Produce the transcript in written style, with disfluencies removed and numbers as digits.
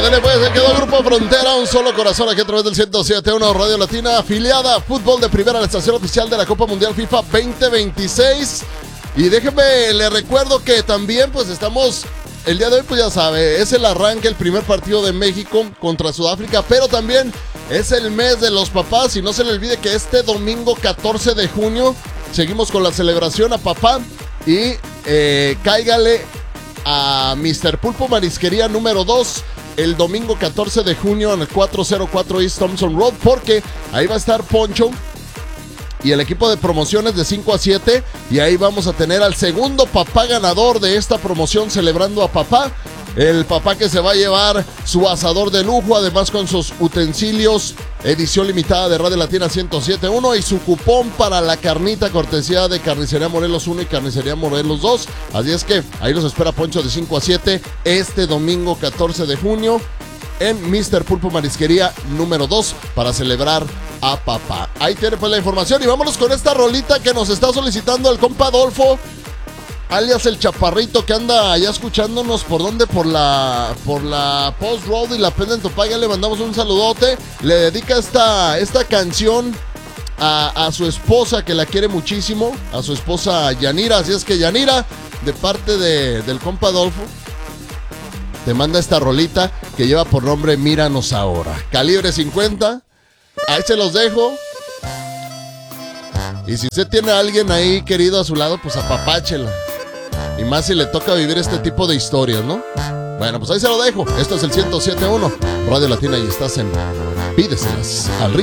Ándale, pues, se quedó Grupo Frontera, un solo corazón aquí a través del 107.1 Radio Latina, afiliada a Fútbol de Primera, la estación oficial de la Copa Mundial FIFA 2026. Y déjeme, le recuerdo que también, pues, estamos, el día de hoy, pues ya sabe, es el arranque, el primer partido de México contra Sudáfrica, pero también es el mes de los papás y no se le olvide que este domingo 14 de junio seguimos con la celebración a papá y cáigale a Mr. Pulpo Marisquería número 2 el domingo 14 de junio en el 404 East Thompson Road, porque ahí va a estar Poncho y el equipo de promociones de 5 a 7, y ahí vamos a tener al segundo papá ganador de esta promoción celebrando a papá. El papá que se va a llevar su asador de lujo, además con sus utensilios, edición limitada de Radio Latina 107.1 y su cupón para la carnita cortesía de Carnicería Morelos 1 y Carnicería Morelos 2. Así es que ahí los espera Poncho de 5 a 7 este domingo 14 de junio en Mr. Pulpo Marisquería número 2 para celebrar a papá. Ahí tiene pues la información y vámonos con esta rolita que nos está solicitando el compa Adolfo, alias el Chaparrito, que anda allá escuchándonos por la Post Road y la Pendant Topaya. Le mandamos un saludote. Le dedica esta canción a su esposa, que la quiere muchísimo, a su esposa Yanira. Así es que, Yanira, de parte del compa Adolfo, te manda esta rolita que lleva por nombre Míranos Ahora. Calibre 50. Ahí se los dejo. Y si usted tiene a alguien ahí querido a su lado, pues apapáchela. Y más si le toca vivir este tipo de historias, ¿no? Bueno, pues ahí se lo dejo. Esto es el 107.1 Radio Latina y estás en Pídeselas al ritmo.